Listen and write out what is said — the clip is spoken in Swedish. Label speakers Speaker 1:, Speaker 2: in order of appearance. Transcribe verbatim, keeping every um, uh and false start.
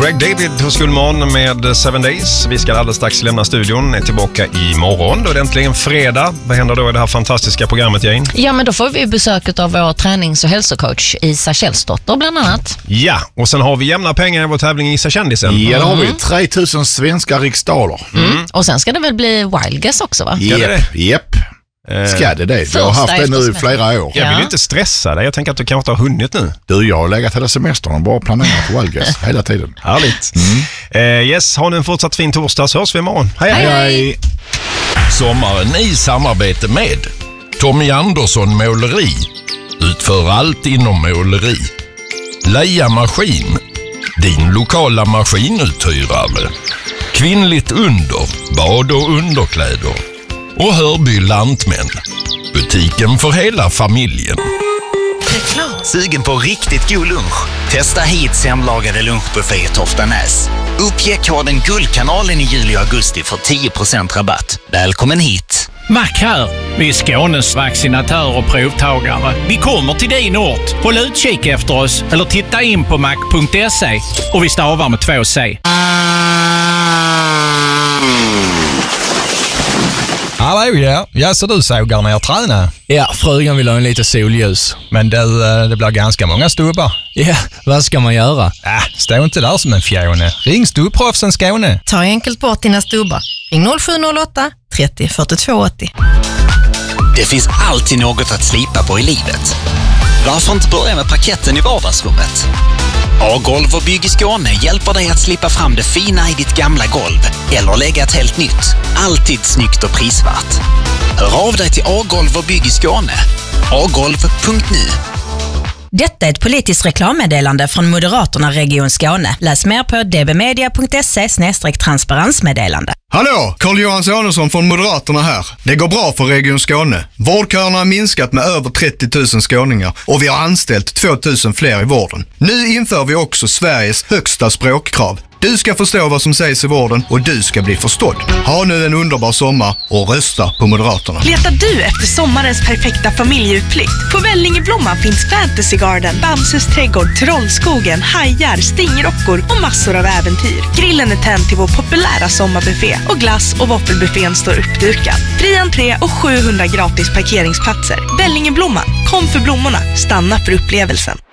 Speaker 1: Greg David hos Fullmån med Seven Days. Vi ska alldeles strax lämna studion. Är tillbaka imorgon. Då är det äntligen fredag. Vad händer då i det här fantastiska programmet, Jane?
Speaker 2: Ja, men då får vi besöket av vår tränings- och hälsocoach Isa Källsdotter bland annat.
Speaker 1: Ja, och sen har vi jämna pengar i vår tävling Isa kändisen.
Speaker 3: Ja, det har vi. tre tusen svenska riksdaler.
Speaker 2: Mm. Mm. Och sen ska det väl bli Wild Guess också, va?
Speaker 3: Japp, japp. Ska det det? Vi har haft det nu i flera år.
Speaker 1: Jag vill inte stressa dig. Jag tänker att du kanske inte har hunnit nu.
Speaker 3: Du, jag har legat hela semestern och bara planerat Wild Guess hela tiden.
Speaker 1: Härligt. Mm. Uh, yes, ha nu en fortsatt fin torsdag, så hörs vi imorgon. Hej, hej,
Speaker 3: hej.
Speaker 4: Sommaren i samarbete med Tommy Andersson Måleri. Utför allt inom måleri. Leia Maskin. Din lokala maskinuthyrare. Kvinnligt under. Bad och underkläder. Och Hörby Lantmän. Butiken för hela familjen.
Speaker 5: Sugen på riktigt god lunch? Testa hit hemlagade lunchbuffé i Toftanäs. Uppge koden Guldkanalen i juli och augusti för tio procent rabatt. Välkommen hit!
Speaker 6: Mac här. Vi är Skånes vaccinatör och provtagare. Vi kommer till din ort. Håll utkik efter oss eller titta in på mac punkt se. Och vi stavar med två C.
Speaker 7: Hallå, ja. Ja, så du sågar när jag tränar?
Speaker 8: Ja, frugan vill ha en lite solljus.
Speaker 7: Men det, det blir ganska många stubbar.
Speaker 8: Ja, vad ska man göra?
Speaker 7: Äh, stå inte där som en fjone. Ring Stubbproffsen Skåne.
Speaker 9: Ta enkelt bort dina stubbar. Ring noll sju noll åtta trettio fyrtiotvå åttio.
Speaker 5: Det finns alltid något att slipa på i livet. Varför inte börja med parketten i vardagsrummet? A-golv och Bygg i Skåne hjälper dig att slippa fram det fina i ditt gamla golv eller lägga ett helt nytt. Alltid snyggt och prisvärt. Hör av dig till A-golv och Bygg i Skåne. a golv punkt nu.
Speaker 9: Detta är ett politiskt reklammeddelande från Moderaterna Region Skåne. Läs mer på d b media punkt se slash transparensmeddelande.
Speaker 10: Hallå, Carl-Johan Sonesson från Moderaterna här. Det går bra för Region Skåne. Vårdköerna har minskat med över trettio tusen skåningar och vi har anställt två tusen fler i vården. Nu inför vi också Sveriges högsta språkkrav. Du ska förstå vad som sägs i vården och du ska bli förstådd. Ha nu en underbar sommar och rösta på Moderaterna.
Speaker 11: Letar du efter sommarens perfekta familjeutflykt? På Vällingeblomman finns Fantasy Garden, Bamses trädgård, Trollskogen, hajar, stingrockor och massor av äventyr. Grillen är tänd till vår populära sommarbuffé och glass- och våffelbuffén står uppdukad. Fri entré och sjuhundra gratis parkeringsplatser. Vällingeblomman, kom för blommorna, stanna för upplevelsen.